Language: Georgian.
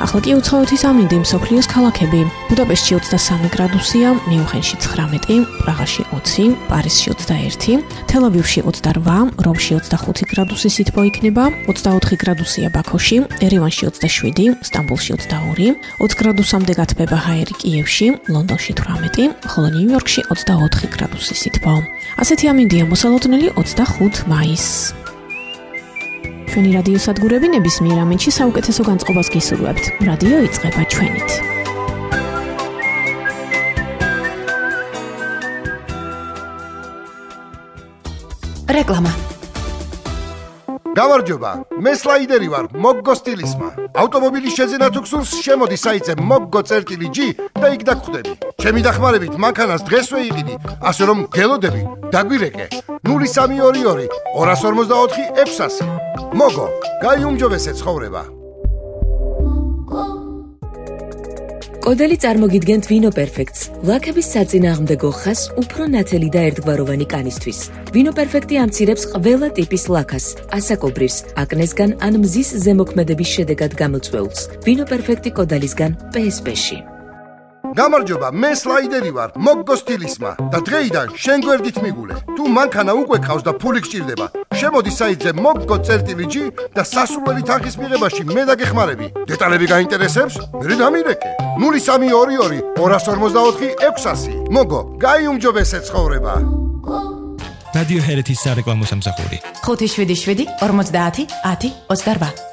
ახლა კი უცხოეთის ამინდი მსოფლიოს ქალაქები. ბუდაპეშტში 23 გრადუსია, მიუნხენში 19, პრაღაში 20, პარიზში 21, თელ-ავივში 28, რომში 25 გრადუსი სითბო იქნება, 24 გრადუსია ბაქოში, ერევანში 27, სტამბოლში 22, 20 გრადუსამდე გათბება ჰაერი კიევში, ლონდონში 18, ხოლო ნიუ-იორკში 24 გრადუსი სითბო. ასეთი ამინდია მოსალოდნელი 25 მაისს. ჩვენი რადიო სადგურები ნებისმიერ ამინდში საუკეთესო განწყობას გისურვებთ. რადიო იწყება ჩვენით. რეკლამა. გამარჯობა, მე სლაიდერი ვარ, მოგგო სტილისმა. ავტომობილის შეძენა თუ გსურს, შემოდი საიტზე moggo.g და იქ დაგხვდები. ჩემი დახმარებით მანქანას დღესვე იყიდი, ასე რომ გელოდები, დაგვირეკე. 0322 254 600. მოგო, გაიუმჯობესე ცხოვრება. კოდელი წარმოგიდგენთ ვინო პერფექტს, ლაქების საწინააღმდეგო ხას უფრო ნათელი და ერთგვაროვანი კანისთვის. ვინო პერფექტი ამცირებს ყველა ტიპის ლაქას, ასაკობრირს, აკნესგან ან მზის ზემოქმედების შედეგად გამოწვეულს. ვინო პერფექტი კოდალისგან PSP-ში. გამარჯობა, მე სლაიდერი ვარ, მოგგო სტილისმა და დღეიდან შენ გვერდით მიგულე. თუ მანქანა უკვე ყავს და ფული გჭირდება, შემოდი საიტზე moggo.g და სასურველი თანხის მიღებაში მე დაგეხმარები. დეტალები გაინტერესებს? მე დამირეკე. 0322 254 600. მოგო, გაიუმჯობესე ცხოვრება. რადიო ჰერეთის სარეკლამო სამსახური. 577 50 10 28.